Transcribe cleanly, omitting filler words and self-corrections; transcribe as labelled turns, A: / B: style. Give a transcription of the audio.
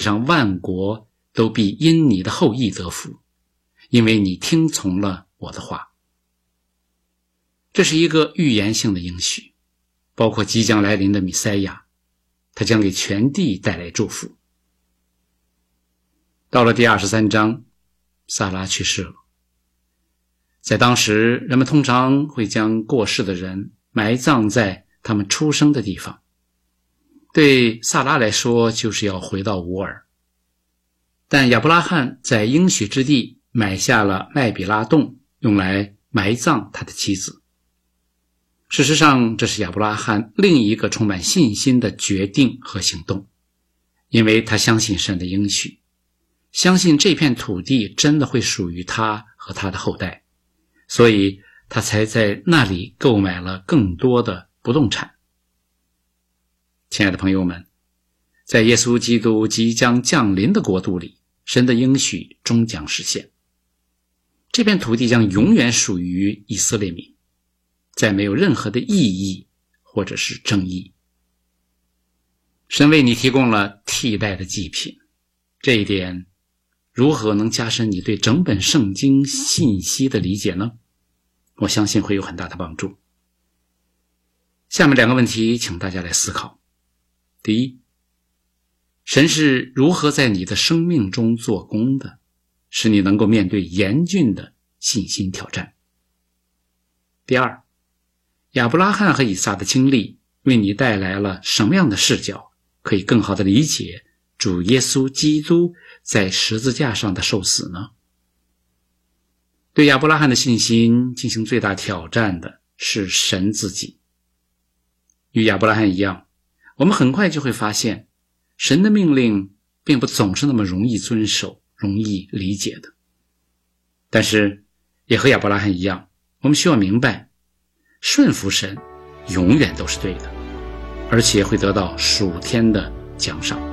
A: 上万国都必因你的后裔得福，因为你听从了我的话。这是一个预言性的应许，包括即将来临的弥赛亚，他将给全地带来祝福。到了第23章，撒拉去世了。在当时，人们通常会将过世的人埋葬在他们出生的地方。对撒拉来说，就是要回到乌尔。但亚伯拉罕在应许之地买下了麦比拉洞，用来埋葬他的妻子。事实上，这是亚伯拉罕另一个充满信心的决定和行动，因为他相信神的应许，相信这片土地真的会属于他和他的后代，所以他才在那里购买了更多的不动产。亲爱的朋友们，在耶稣基督即将降临的国度里，神的应许终将实现。这片土地将永远属于以色列民，再没有任何的异议或者是争议。神为你提供了替代的祭品，这一点如何能加深你对整本圣经信息的理解呢？我相信会有很大的帮助。下面2个问题请大家来思考。第一，神是如何在你的生命中做工的，使你能够面对严峻的信心挑战？第二，亚伯拉罕和以撒的经历为你带来了什么样的视角，可以更好地理解主耶稣基督在十字架上的受死呢？对亚伯拉罕的信心进行最大挑战的是神自己。与亚伯拉罕一样，我们很快就会发现，神的命令并不总是那么容易遵守、容易理解的。但是也和亚伯拉罕一样，我们需要明白，顺服神永远都是对的，而且会得到属天的奖赏。